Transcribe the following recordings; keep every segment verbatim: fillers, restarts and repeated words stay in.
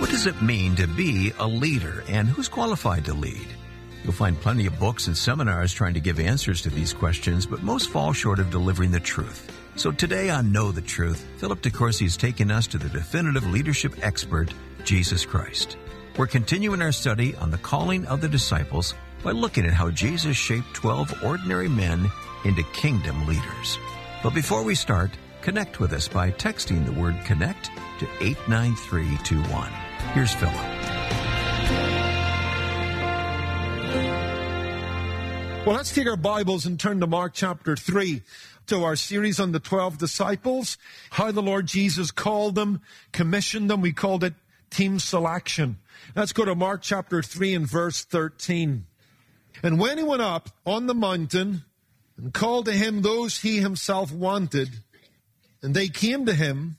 What does it mean to be a leader, and who's qualified to lead? You'll find plenty of books and seminars trying to give answers to these questions, but most fall short of delivering the truth. So today on Know the Truth, Philip DeCourcy has taken us to the definitive leadership expert, Jesus Christ. We're continuing our study on the calling of the disciples by looking at how Jesus shaped twelve ordinary men into kingdom leaders. But before we start, connect with us by texting the word CONNECT to eight nine three two one. Here's Philip. Well, let's take our Bibles and turn to Mark chapter three, to our series on the twelve disciples, how the Lord Jesus called them, commissioned them. We called it team selection. Let's go to Mark chapter three and verse thirteen. And when he went up on the mountain and called to him those he himself wanted, and they came to him,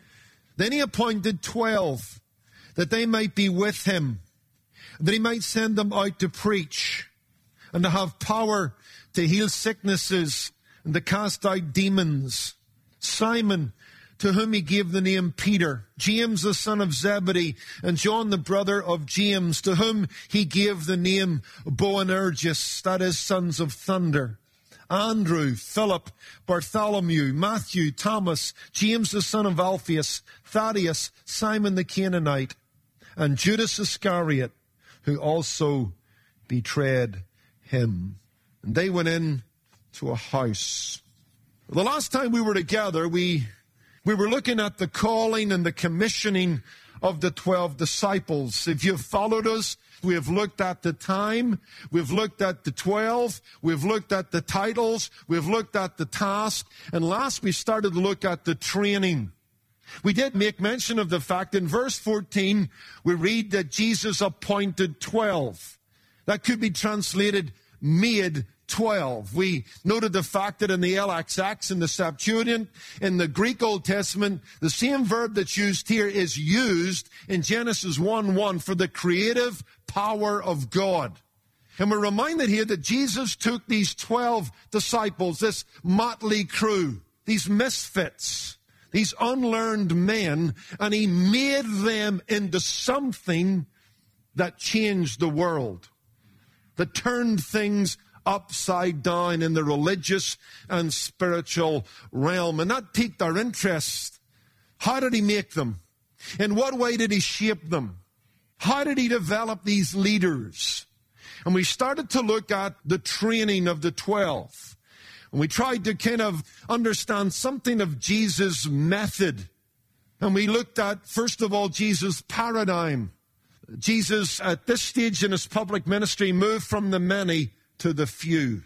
then he appointed twelve, that they might be with him, that he might send them out to preach, and to have power to heal sicknesses and to cast out demons. Simon, to whom he gave the name Peter, James the son of Zebedee, and John the brother of James, to whom he gave the name Boanerges, that is, sons of thunder. Andrew, Philip, Bartholomew, Matthew, Thomas, James the son of Alphaeus, Thaddeus, Simon the Canaanite, and Judas Iscariot, who also betrayed him. And they went in to a house. The last time we were together, we we were looking at the calling and the commissioning of the twelve disciples. If you've followed us, we have looked at the time, we've looked at the twelve, we've looked at the titles, we've looked at the task, and last we started to look at the training. We did make mention of the fact in verse fourteen, we read that Jesus appointed twelve. That could be translated made twelve. We noted the fact that in the L X X, in the Septuagint, in the Greek Old Testament, the same verb that's used here is used in Genesis one one for the creative power of God. And we're reminded here that Jesus took these twelve disciples, this motley crew, these misfits, these unlearned men, and he made them into something that changed the world, that turned things upside down in the religious and spiritual realm. And that piqued our interest. How did he make them? In what way did he shape them? How did he develop these leaders? And we started to look at the training of the twelve. And we tried to kind of understand something of Jesus' method. And we looked at, first of all, Jesus' paradigm. Jesus, at this stage in his public ministry, moved from the many to the few.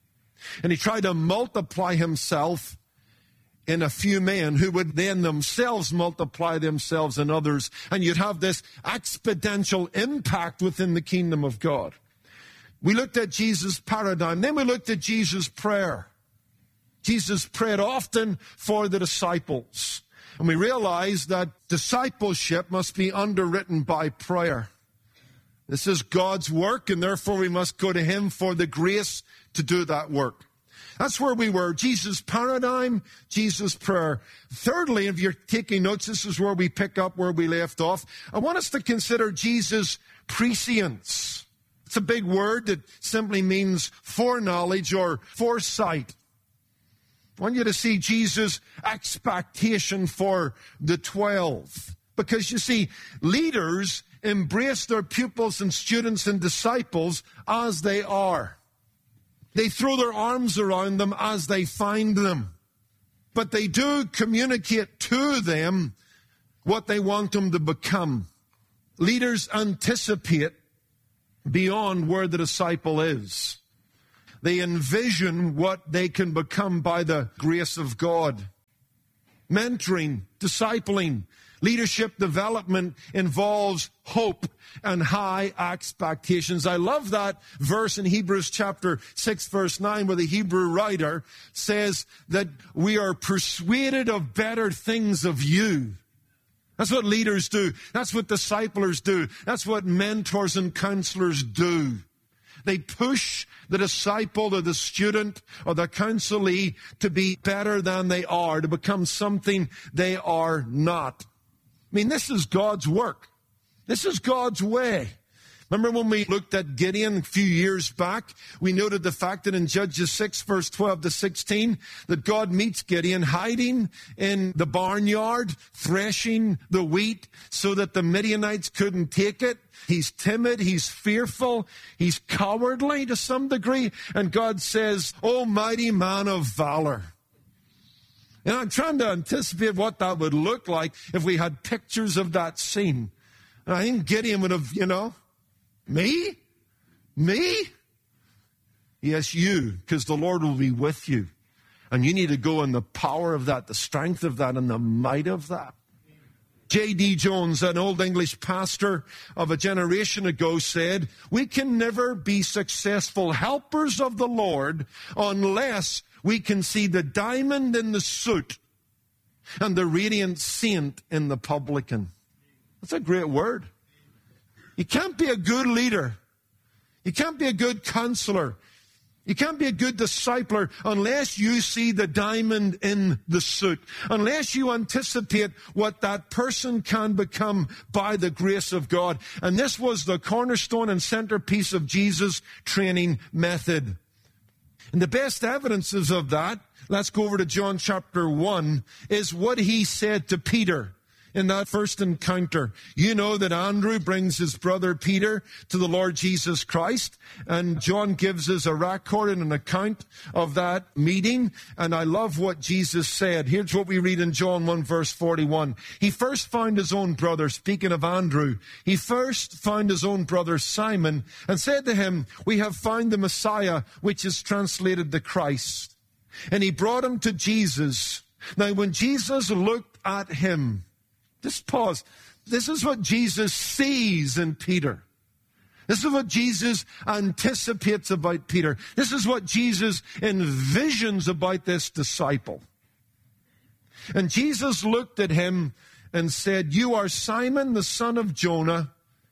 And he tried to multiply himself in a few men who would then themselves multiply themselves in others. And you'd have this exponential impact within the kingdom of God. We looked at Jesus' paradigm. Then we looked at Jesus' prayer. Jesus prayed often for the disciples. And we realized that discipleship must be underwritten by prayer. This is God's work, and therefore we must go to him for the grace to do that work. That's where we were. Jesus' paradigm, Jesus' prayer. Thirdly, if you're taking notes, this is where we pick up where we left off. I want us to consider Jesus' prescience. It's a big word that simply means foreknowledge or foresight. I want you to see Jesus' expectation for the twelve. Because you see, leaders embrace their pupils and students and disciples as they are. They throw their arms around them as they find them. But they do communicate to them what they want them to become. Leaders anticipate beyond where the disciple is. They envision what they can become by the grace of God. Mentoring, discipling, leadership development involves hope and high expectations. I love that verse in Hebrews chapter six, verse nine, where the Hebrew writer says that we are persuaded of better things of you. That's what leaders do. That's what disciplers do. That's what mentors and counselors do. They push the disciple or the student or the counselee to be better than they are, to become something they are not. I mean, this is God's work. This is God's way. Remember when we looked at Gideon a few years back, we noted the fact that in Judges six, verse twelve to sixteen, that God meets Gideon hiding in the barnyard, threshing the wheat so that the Midianites couldn't take it. He's timid, he's fearful, he's cowardly to some degree, and God says, "O mighty man of valor." And I'm trying to anticipate what that would look like if we had pictures of that scene. And I think Gideon would have, you know, Me? Me? Yes, you, because the Lord will be with you. And you need to go in the power of that, the strength of that, and the might of that. J D Jones, an old English pastor of a generation ago, said, "We can never be successful helpers of the Lord unless we can see the diamond in the suit and the radiant saint in the publican." That's a great word. You can't be a good leader. You can't be a good counselor. You can't be a good discipler unless you see the diamond in the suit, unless you anticipate what that person can become by the grace of God. And this was the cornerstone and centerpiece of Jesus' training method. And the best evidences of that, let's go over to John chapter one, is what he said to Peter in that first encounter. You know that Andrew brings his brother Peter to the Lord Jesus Christ, and John gives us a record and an account of that meeting, and I love what Jesus said. Here's what we read in John one, verse forty-one. He first found his own brother, speaking of Andrew, he first found his own brother Simon, and said to him, "We have found the Messiah," which is translated the Christ. And he brought him to Jesus. Now, when Jesus looked at him, just pause. This is what Jesus sees in Peter. This is what Jesus anticipates about Peter. This is what Jesus envisions about this disciple. And Jesus looked at him and said, "You are Simon, the son of Jonah.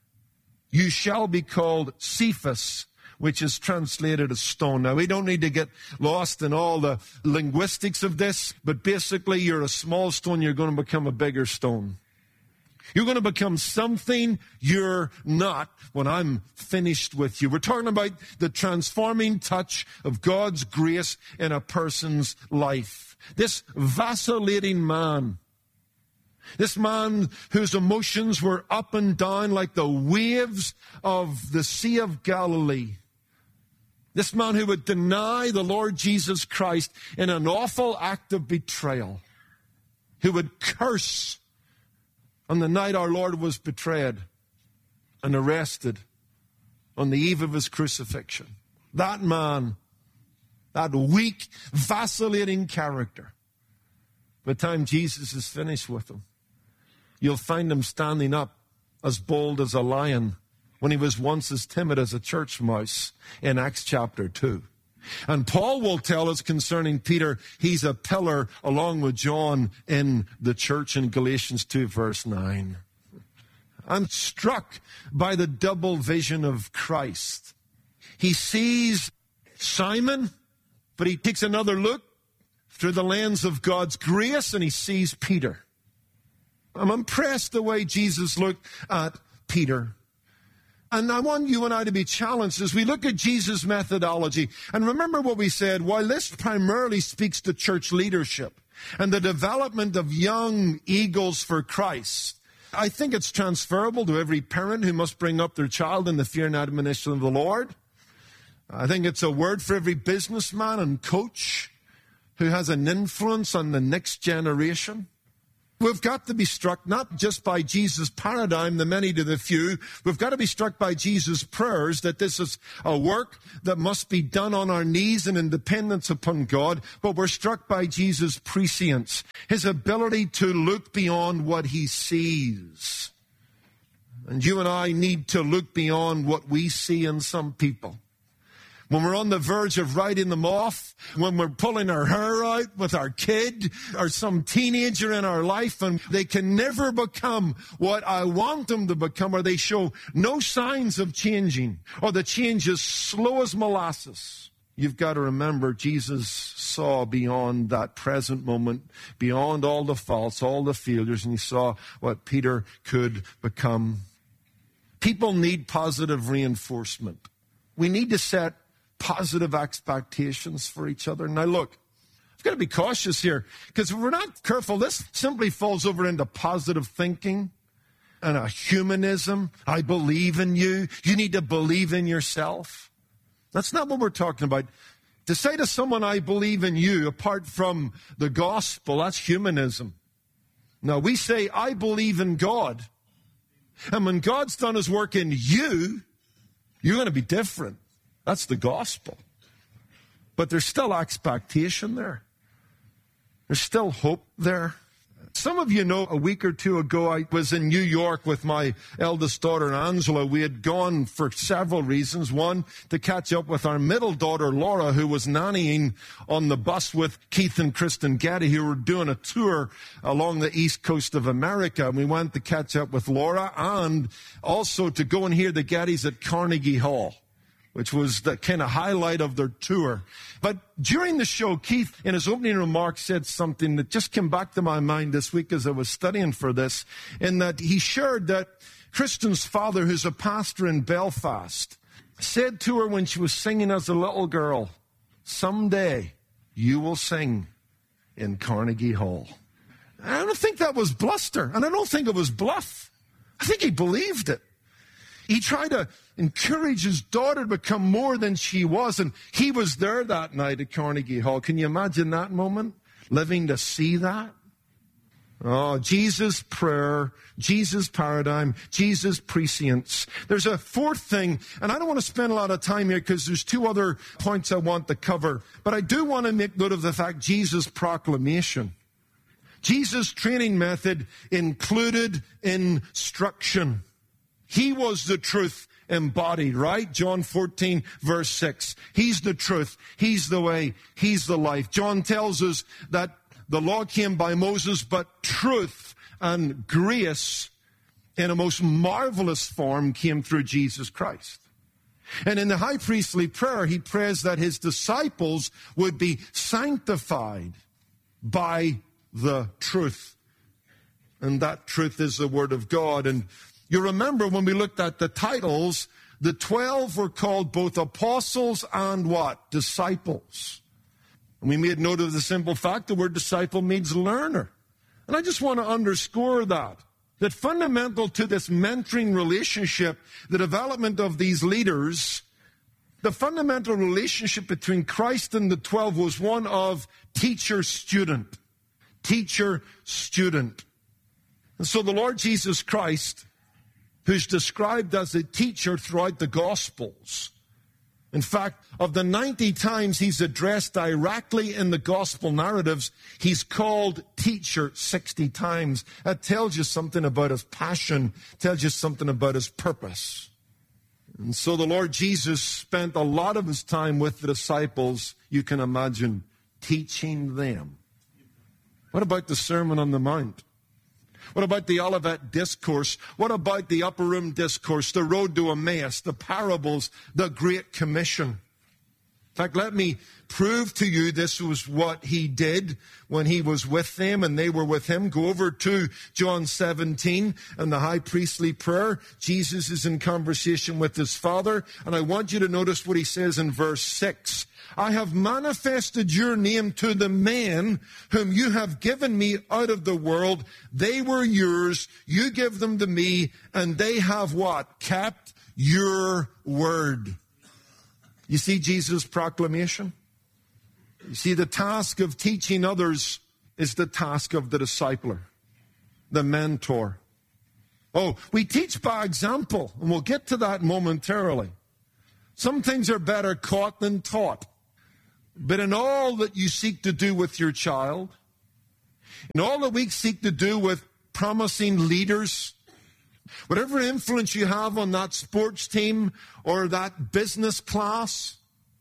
You shall be called Cephas," which is translated as stone. Now, we don't need to get lost in all the linguistics of this, but basically, you're a small stone, you're going to become a bigger stone. You're going to become something you're not when I'm finished with you. We're talking about the transforming touch of God's grace in a person's life. This vacillating man, this man whose emotions were up and down like the waves of the Sea of Galilee. This man who would deny the Lord Jesus Christ in an awful act of betrayal. Who would curse on the night our Lord was betrayed and arrested on the eve of his crucifixion. That man, that weak, vacillating character. By the time Jesus is finished with him, you'll find him standing up as bold as a lion when he was once as timid as a church mouse in Acts chapter two. And Paul will tell us concerning Peter, he's a pillar along with John in the church in Galatians two, verse nine. I'm struck by the double vision of Christ. He sees Simon, but he takes another look through the lens of God's grace, and he sees Peter. I'm impressed the way Jesus looked at Peter. And I want you and I to be challenged as we look at Jesus' methodology. And remember what we said, while this primarily speaks to church leadership and the development of young eagles for Christ, I think it's transferable to every parent who must bring up their child in the fear and admonition of the Lord. I think it's a word for every businessman and coach who has an influence on the next generation. We've got to be struck not just by Jesus' paradigm, the many to the few. We've got to be struck by Jesus' prayers that this is a work that must be done on our knees in dependence upon God. But we're struck by Jesus' prescience, his ability to look beyond what he sees. And you and I need to look beyond what we see in some people. When we're on the verge of writing them off, when we're pulling our hair out with our kid or some teenager in our life and they can never become what I want them to become, or they show no signs of changing, or the change is slow as molasses, you've got to remember Jesus saw beyond that present moment, beyond all the faults, all the failures, and he saw what Peter could become. People need positive reinforcement. We need to set positive expectations for each other. Now look, I've got to be cautious here, because if we're not careful, this simply falls over into positive thinking and a humanism. I believe in you. You need to believe in yourself. That's not what we're talking about. To say to someone, I believe in you, apart from the gospel, that's humanism. No, we say, I believe in God. And when God's done his work in you, you're going to be different. That's the gospel. But there's still expectation there. There's still hope there. Some of you know a week or two ago, I was in New York with my eldest daughter, Angela. We had gone for several reasons. One, to catch up with our middle daughter, Laura, who was nannying on the bus with Keith and Kristen Getty, who were doing a tour along the east coast of America. And we went to catch up with Laura and also to go and hear the Gettys at Carnegie Hall, which was the kind of highlight of their tour. But during the show, Keith, in his opening remarks, said something that just came back to my mind this week as I was studying for this, in that he shared that Kristen's father, who's a pastor in Belfast, said to her when she was singing as a little girl, someday you will sing in Carnegie Hall. I don't think that was bluster, and I don't think it was bluff. I think he believed it. He tried to encourage his daughter to become more than she was, and he was there that night at Carnegie Hall. Can you imagine that moment? Living to see that? Oh, Jesus' prayer, Jesus' paradigm, Jesus' prescience. There's a fourth thing, and I don't want to spend a lot of time here because there's two other points I want to cover, but I do want to make note of the fact Jesus' proclamation. Jesus' training method included instruction. He was the truth embodied, right? John fourteen, verse six. He's the truth. He's the way. He's the life. John tells us that the law came by Moses, but truth and grace in a most marvelous form came through Jesus Christ. And in the high priestly prayer, he prays that his disciples would be sanctified by the truth. And that truth is the Word of God. And you remember when we looked at the titles, the twelve were called both apostles and what? Disciples. And we made note of the simple fact the word disciple means learner. And I just want to underscore that. That fundamental to this mentoring relationship, the development of these leaders, the fundamental relationship between Christ and the twelve was one of teacher-student. Teacher-student. And so the Lord Jesus Christ, who's described as a teacher throughout the Gospels. In fact, of the ninety times he's addressed directly in the Gospel narratives, he's called teacher sixty times. That tells you something about his passion, tells you something about his purpose. And so the Lord Jesus spent a lot of his time with the disciples, you can imagine, teaching them. What about the Sermon on the Mount? What about the Olivet Discourse? What about the Upper Room Discourse, the Road to Emmaus, the parables, the Great Commission? In fact, let me prove to you this was what he did when he was with them and they were with him. Go over to John seventeen and the high priestly prayer. Jesus is in conversation with his Father, and I want you to notice what he says in verse six. I have manifested your name to the men whom you have given me out of the world. They were yours. You give them to me, and they have what? Kept your word. You see Jesus' proclamation? You see, the task of teaching others is the task of the discipler, the mentor. Oh, we teach by example, and we'll get to that momentarily. Some things are better caught than taught. But in all that you seek to do with your child, in all that we seek to do with promising leaders, whatever influence you have on that sports team or that business class,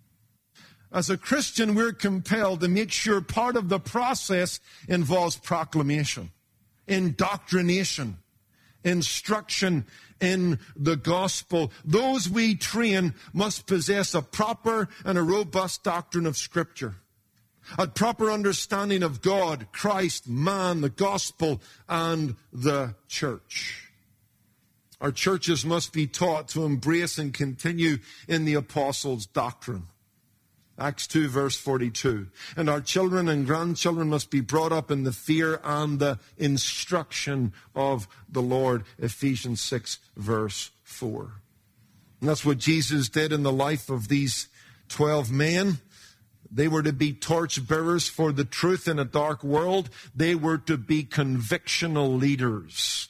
as a Christian, we're compelled to make sure part of the process involves proclamation, indoctrination, instruction in the gospel. Those we train must possess a proper and a robust doctrine of Scripture, a proper understanding of God, Christ, man, the gospel, and the church. Our churches must be taught to embrace and continue in the apostles' doctrine. Acts two, verse forty-two. And our children and grandchildren must be brought up in the fear and the instruction of the Lord. Ephesians six, verse four. And that's what Jesus did in the life of these twelve men. They were to be torch bearers for the truth in a dark world. They were to be convictional leaders.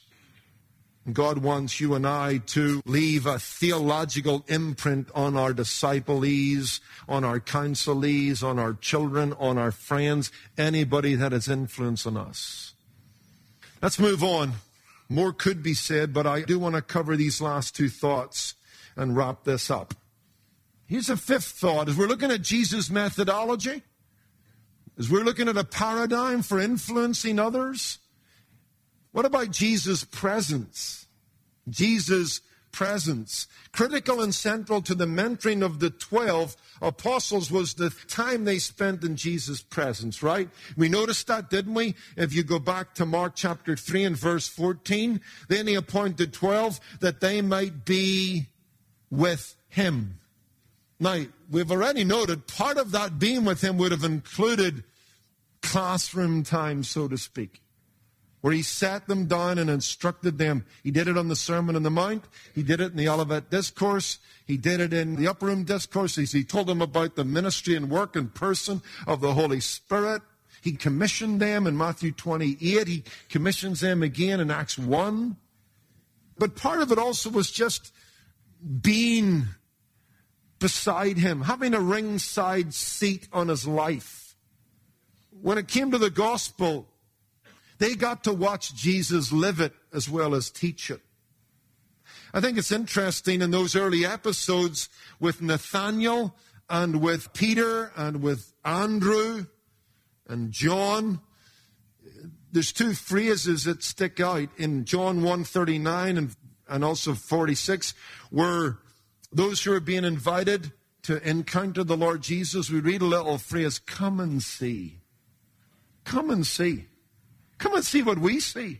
God wants you and I to leave a theological imprint on our disciples, on our counselees, on our children, on our friends, anybody that has influence on us. Let's move on. More could be said, but I do want to cover these last two thoughts and wrap this up. Here's a fifth thought. As we're looking at Jesus' methodology, as we're looking at a paradigm for influencing others, what about Jesus' presence? Jesus' presence. Critical and central to the mentoring of the twelve apostles was the time they spent in Jesus' presence, right? We noticed that, didn't we? If you go back to Mark chapter three and verse fourteen, then he appointed twelve that they might be with him. Now, we've already noted part of that being with him would have included classroom time, so to speak, where he sat them down and instructed them. He did it on the Sermon on the Mount. He did it in the Olivet Discourse. He did it in the Upper Room Discourse. He told them about the ministry and work and person of the Holy Spirit. He commissioned them in Matthew twenty-eight. He commissions them again in Acts one. But part of it also was just being beside him, having a ringside seat on his life. When it came to the gospel, they got to watch Jesus live it as well as teach it. I think it's interesting in those early episodes with Nathanael and with Peter and with Andrew and John, there's two phrases that stick out in John one thirty-nine and, and also forty-six, where those who are being invited to encounter the Lord Jesus, we read a little phrase, come and see. Come and see. Come and see what we see.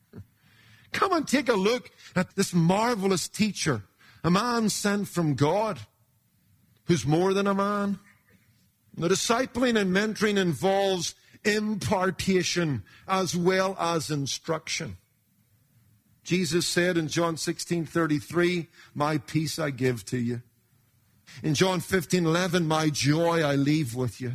Come and take a look at this marvelous teacher, a man sent from God, who's more than a man. The discipling and mentoring involves impartation as well as instruction. Jesus said in John sixteen thirty-three, my peace I give to you. In John fifteen eleven, my joy I leave with you.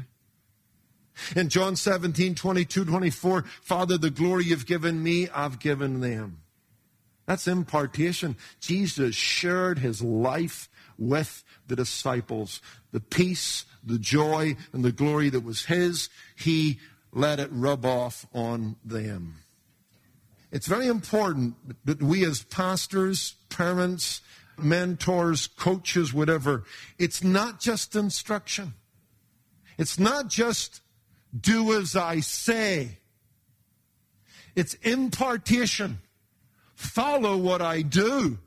In John seventeen twenty-two twenty-four, Father, the glory you've given me, I've given them. That's impartation. Jesus shared his life with the disciples. The peace, the joy, and the glory that was his, he let it rub off on them. It's very important that we as pastors, parents, mentors, coaches, whatever, it's not just instruction. It's not just do as I say. It's impartation. Follow what I do.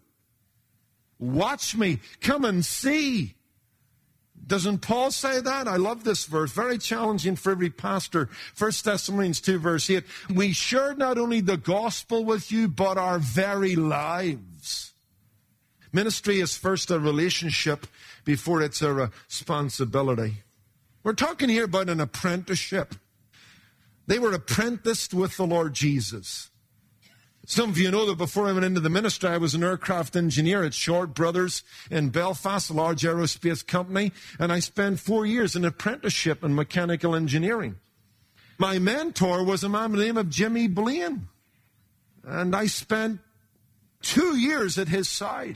Watch me. Come and see. Doesn't Paul say that? I love this verse. Very challenging for every pastor. First Thessalonians two, verse eight. We share not only the gospel with you, but our very lives. Ministry is first a relationship before it's a responsibility. We're talking here about an apprenticeship. They were apprenticed with the Lord Jesus. Some of you know that before I went into the ministry, I was an aircraft engineer at Short Brothers in Belfast, a large aerospace company, and I spent four years in apprenticeship in mechanical engineering. My mentor was a man by the name of Jimmy Blaine, and I spent two years at his side.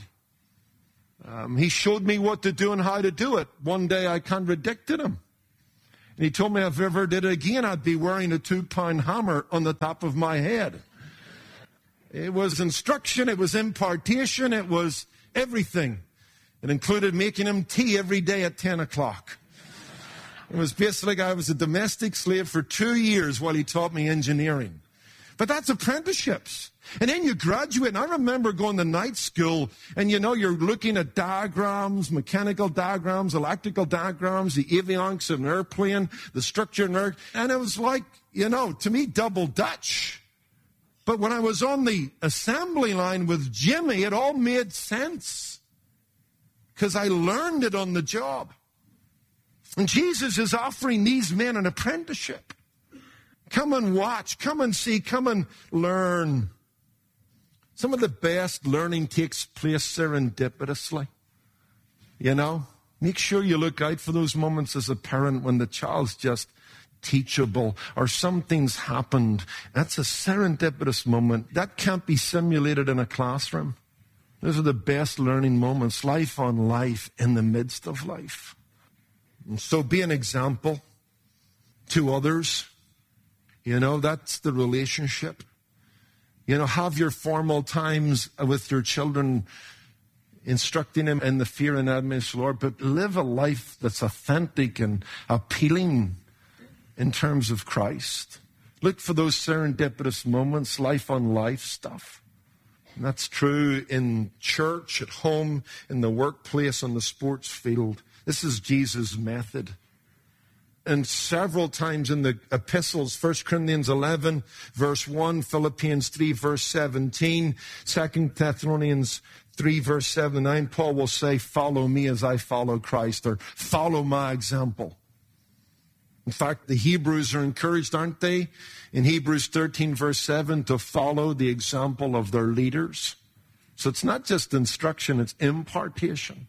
Um, he showed me what to do and how to do it. One day I contradicted him. And he told me if I ever did it again, I'd be wearing a two-pound hammer on the top of my head. It was instruction, it was impartation, it was everything. It included making him tea every day at ten o'clock. It was basically like I was a domestic slave for two years while he taught me engineering. But that's apprenticeships. And then you graduate, and I remember going to night school, and you know, you're looking at diagrams, mechanical diagrams, electrical diagrams, the avionics of an airplane, the structure of an airplane, and it was like, you know, to me, double Dutch. But when I was on the assembly line with Jimmy, it all made sense because I learned it on the job. And Jesus is offering these men an apprenticeship. Come and watch, come and see, come and learn. Some of the best learning takes place serendipitously. You know, make sure you look out for those moments as a parent when the child's just teachable or something's happened. That's a serendipitous moment. That can't be simulated in a classroom. Those are the best learning moments, life on life in the midst of life. And so be an example to others. You know, that's the relationship. You know, have your formal times with your children, instructing them in the fear and admonition of the Lord, but live a life that's authentic and appealing in terms of Christ. Look for those serendipitous moments, life on life stuff. And that's true in church, at home, in the workplace, on the sports field. This is Jesus' method. And several times in the epistles, First Corinthians eleven, verse one, Philippians three, verse seventeen, Second Thessalonians three, verse seven and nine, Paul will say, follow me as I follow Christ, or follow my example. In fact, the Hebrews are encouraged, aren't they, in Hebrews thirteen, verse seven, to follow the example of their leaders. So it's not just instruction, it's impartation.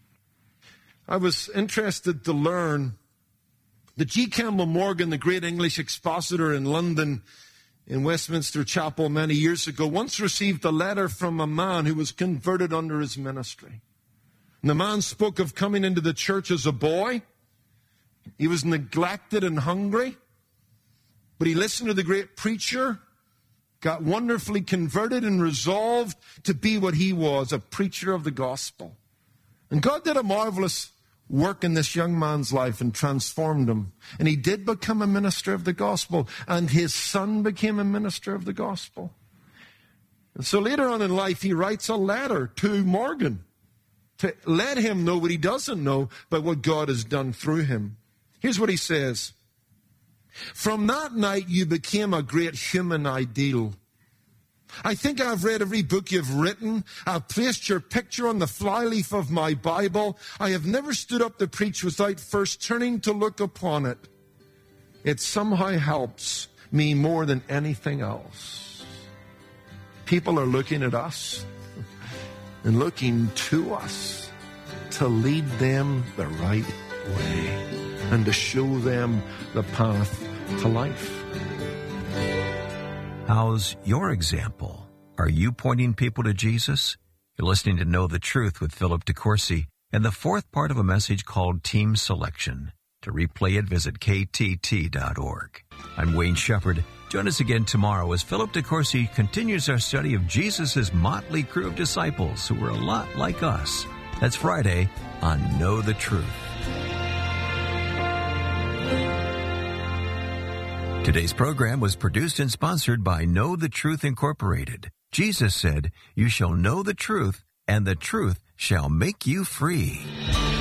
I was interested to learn that G. Campbell Morgan, the great English expositor in London, in Westminster Chapel many years ago, once received a letter from a man who was converted under his ministry. And the man spoke of coming into the church as a boy. He was neglected and hungry, but he listened to the great preacher, got wonderfully converted and resolved to be what he was, a preacher of the gospel. And God did a marvelous work in this young man's life and transformed him. And he did become a minister of the gospel, and his son became a minister of the gospel. And so later on in life, he writes a letter to Morgan to let him know what he doesn't know, but what God has done through him. Here's what he says. From that night, you became a great human ideal. I think I've read every book you've written. I've placed your picture on the flyleaf of my Bible. I have never stood up to preach without first turning to look upon it. It somehow helps me more than anything else. People are looking at us and looking to us to lead them the right way and to show them the path to life. How's your example? Are you pointing people to Jesus? You're listening to Know the Truth with Philip DeCourcy and the fourth part of a message called Team Selection. To replay it, visit K T T dot org. I'm Wayne Shepherd. Join us again tomorrow as Philip DeCourcy continues our study of Jesus' motley crew of disciples who were a lot like us. That's Friday on Know the Truth. Today's program was produced and sponsored by Know the Truth Incorporated. Jesus said, "You shall know the truth, and the truth shall make you free."